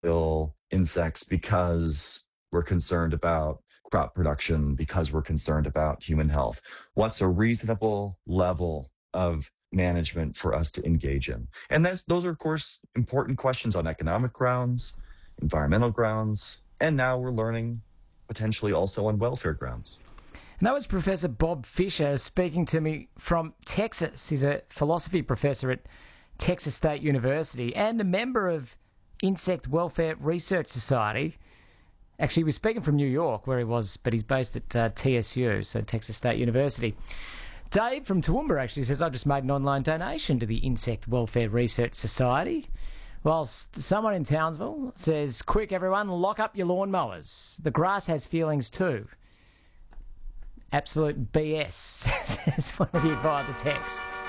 kill insects because we're concerned about crop production, because we're concerned about human health? What's a reasonable level of management for us to engage in? And those are, of course, important questions on economic grounds, environmental grounds, and now we're learning potentially also on welfare grounds. And that was Professor Bob Fisher speaking to me from Texas. He's a philosophy professor at Texas State University and a member of Insect Welfare Research Society. Actually, we're speaking from New York, where he was, but he's based at TSU, so Texas State University. Dave from Toowoomba actually says, I just made an online donation to the Insect Welfare Research Society. Whilst someone in Townsville says, quick everyone, lock up your lawnmowers. The grass has feelings too. Absolute BS, says one of you via the text.